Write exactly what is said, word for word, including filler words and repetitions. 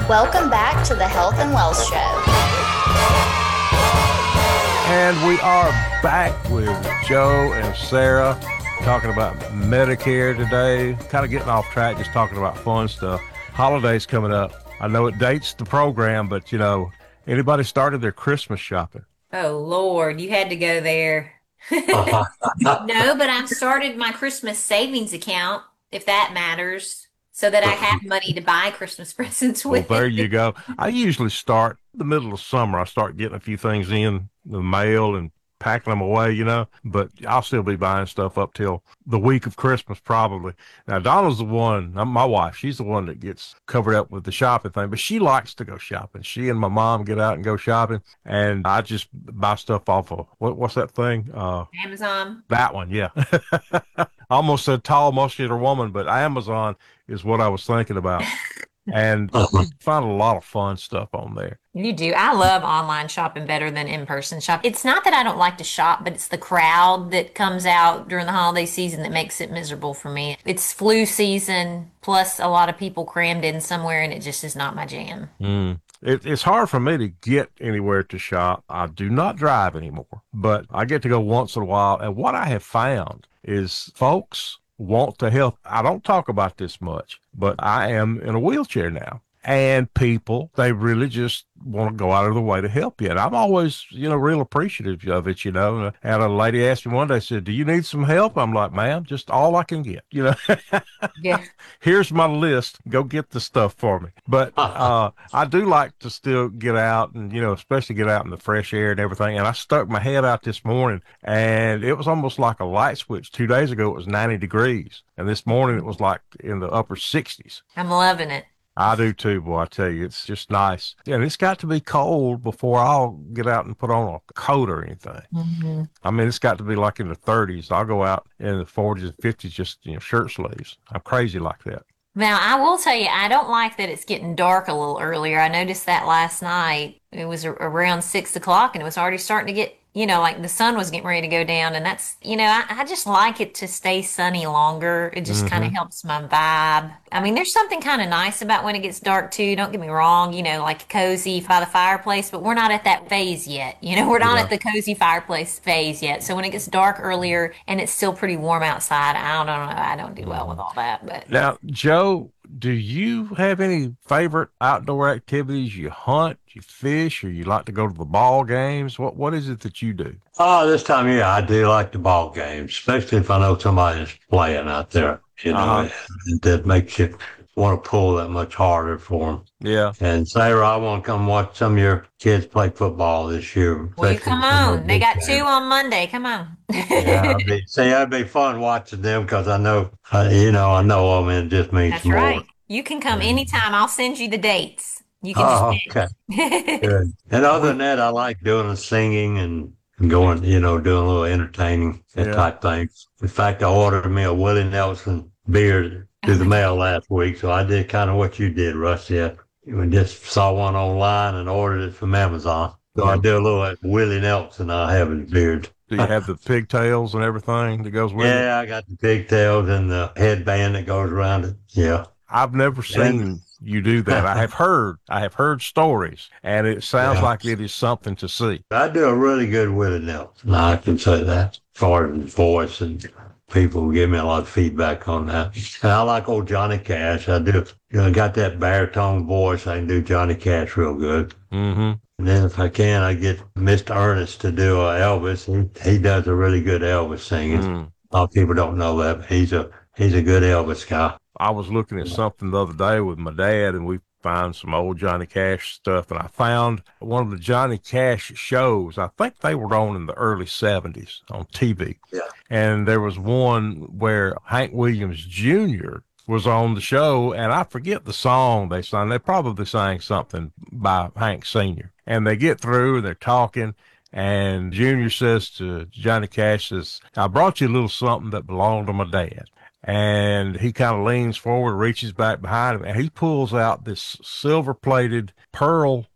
Welcome back to the Health and Wealth Show. And we are back with Joe and Sarah talking about Medicare today. Kind of getting off track, just talking about fun stuff. Holidays coming up. I know it dates the program, but you know, anybody started their Christmas shopping? Oh Lord, you had to go there. Uh-huh. No, but I've started my Christmas savings account, if that matters, so that I have money to buy Christmas presents Well, with. there you go. I usually start the middle of summer. I start getting a few things in the mail and packing them away, you know, but I'll still be buying stuff up till the week of Christmas, probably. Now, Donna's the one, my wife, she's the one that gets covered up with the shopping thing, but she likes to go shopping. She and my mom get out and go shopping, and I just buy stuff off of, what, what's that thing? Uh, Amazon. that one, yeah. I almost said tall, muscular woman, but Amazon is what I was thinking about. And you find a lot of fun stuff on there. You do. I love online shopping better than in-person shop. It's not that I don't like to shop, but it's the crowd that comes out during the holiday season that makes it miserable for me. It's flu season, plus a lot of people crammed in somewhere, and it just is not my jam. Mm. It, it's hard for me to get anywhere to shop. I do not drive anymore, but I get to go once in a while. And what I have found is folks want to help. I don't talk about this much, but I am in a wheelchair now. And people, they really just want to go out of their way to help you. And I'm always, you know, real appreciative of it, you know. And a lady asked me one day, said, do you need some help? I'm like, ma'am, just all I can get, you know. Yeah. Here's my list. Go get the stuff for me. But uh, I do like to still get out and, you know, especially get out in the fresh air and everything. And I stuck my head out this morning, and it was almost like a light switch. Two days ago, it was ninety degrees. And this morning, it was like in the upper sixties. I'm loving it. I do too, boy. I tell you, it's just nice. And it's got to be cold before I'll get out and put on a coat or anything. Mm-hmm. I mean, it's got to be like in the thirties. I'll go out in the forties and fifties, just, you know, shirt sleeves. I'm crazy like that. Now, I will tell you, I don't like that it's getting dark a little earlier. I noticed that last night. It was a- around six o'clock and it was already starting to get, you know, like the sun was getting ready to go down. And that's, you know, I, I just like it to stay sunny longer. It just kind of helps my vibe. I mean, there's something kind of nice about when it gets dark too. Don't get me wrong, you know, like cozy by the fireplace, but we're not at that phase yet. You know, we're not Yeah. at the cozy fireplace phase yet. So when it gets dark earlier and it's still pretty warm outside, I don't, I don't know. I don't do well with all that, but. Now, Joe, do you have any favorite outdoor activities? You hunt, you fish, or you like to go to the ball games? What What is it that you do? Oh, this time of year, I do like the ball games, especially if I know somebody's playing out there. You know, Uh-huh. it, that makes you want to pull that much harder for them. Yeah. And Sarah, I want to come watch some of your kids play football this year. Well, you especially come some of the on. They big got games. two on Monday. Come on. Yeah, it'd be, see, it'd be fun watching them because I know, uh, you know, I know them, and it just means That's more. right. You can come anytime. I'll send you the dates. You can Oh, just okay. Good. And other than that, I like doing the singing and going, you know, doing a little entertaining, that Yeah. type thing. In fact, I ordered me a Willie Nelson beer through the mail last week, so I did kind of what you did, Russ. Yeah, we just saw one online and ordered it from Amazon. So I do a little Willie Nelson. I have his beard. Do you have the pigtails and everything that goes with it? Yeah, I got the pigtails and the headband that goes around it. Yeah. I've never seen you do that. I have heard, I have heard stories, and it sounds Yeah. like it is something to see. I do a really good Willie Nelson. I can say that. As far as his voice, and people give me a lot of feedback on that. And I like old Johnny Cash. I do. You know, got that baritone voice. I can do Johnny Cash real good. Mm-hmm. And then if I can, I get Mister Ernest to do uh, Elvis. He, he does a really good Elvis singing. Mm. A lot of people don't know that, but he's a he's a good Elvis guy. I was looking at something the other day with my dad, and we found some old Johnny Cash stuff, and I found one of the Johnny Cash shows. I think they were on in the early seventies on T V. Yeah. And there was one where Hank Williams Junior was on the show, and I forget the song they sang. They probably sang something by Hank Senior And they get through, and they're talking, and Junior says to Johnny Cash, says, I brought you a little something that belonged to my dad. And he kind of leans forward, reaches back behind him, and he pulls out this silver-plated pearl